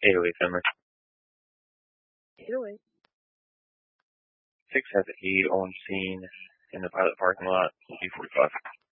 808 Finley. 808. 678 on scene in the pilot parking lot, B45.